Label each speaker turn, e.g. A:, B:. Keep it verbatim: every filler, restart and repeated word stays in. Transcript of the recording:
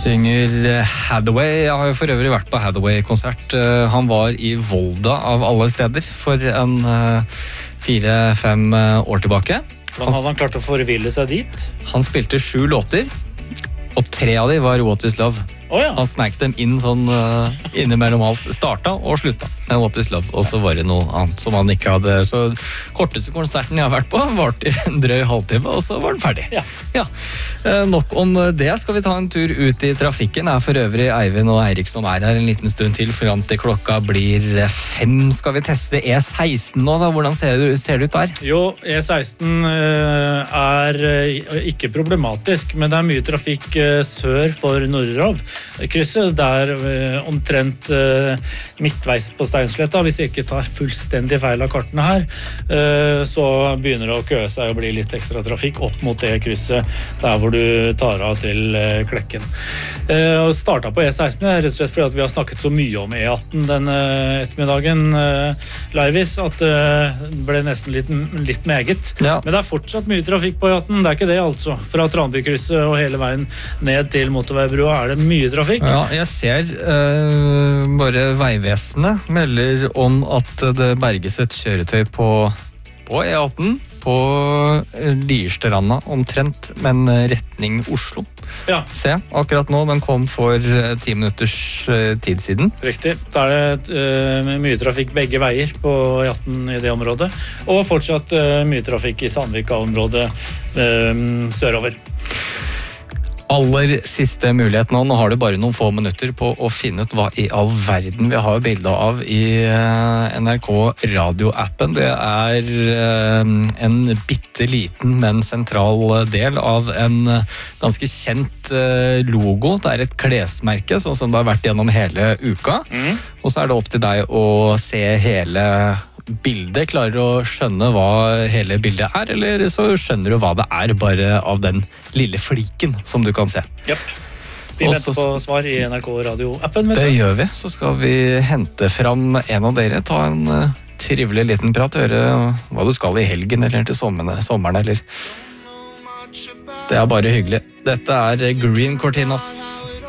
A: Synger Hathaway. Jeg har jo for øvrig vært på Hathaway-konsert. Han var i Volda av alle steder for en fire-fem år tilbake.
B: Hvordan hadde han klart å forville seg dit?
A: Han spilte sju låter, og tre av de var What is Love.
B: Oh, ja.
A: Han snek dem inn sånn uh, innimellom alt. Starta og slutta med What is Love. Og så var det noe annet som han ikke hadde. Så korteste konserten jeg har vært på varte i en drøy halvtime, og så var den ferdig.
B: Ja.
A: Ja. Uh, nok om det. Skal vi ta en tur ut i trafikken? Det er for øvrig Eivind og Eirik som er her en liten stund til, frem til klokka blir fem. Skal vi teste E seksten nå, da? Hvordan ser det, ser det ut der?
B: Jo, E seksten uh, er uh, ikke problematisk, men det er mye trafikk uh, sør for Nordrov. Krysset der uh, omtrent uh, midtveis på Steinsletta, hvis jeg ikke tar fullstendig feil av kartene her, uh, så begynner det å køe seg og bli litt ekstra trafikk opp mot det krysset der hvor du tar av til uh, Klekken. Uh, og starta på E seksten rett og slett fordi at vi har snakket så mye om E atten denne ettermiddagen, uh, Leivis, at uh, det ble nesten litt, litt meget.
A: Ja.
B: Men det er fortsatt mye trafikk på E atten, det er ikke det altså. Fra Tranbykrysset og hele veien ned til motorveibrua er det mye trafikk.
A: Ja, jeg ser uh, bare Veivesenet melder om at det berges et kjøretøy på, på E atten, på Lierstranda omtrent, men retning Oslo.
B: Ja.
A: Se, akkurat nå, den kom for ti minutters uh, tid siden.
B: Riktig. Da er det uh, mye trafikk begge veier på E atten i det området, og fortsatt uh, mye trafikk i Sandvika-området uh, sørover.
A: Aller siste mulighet nå, nå har du bare noen få minutter på å finne ut hva i all verden vi har bilder av i N R K radioappen. Det er en bitteliten, men sentral del av en ganske kjent logo. Det er et klesmerke, sånn som det har vært gjennom hele uka. Mm. Og så er det opp til deg å se hele bildet, klarer å skjønne hva hele bildet er, eller så skjønner du hva det er, bare av den lille fliken som du kan se.
B: Japp. Vi
A: Også,
B: venter på svar i N R K radioappen.
A: Det gjør vi. Så skal vi hente fram en av dere, ta en uh, trivelig liten prat, høre hva du skal i helgen, eller til sommeren, sommeren, eller... Det er bare hyggelig. Dette er Green Cortinas.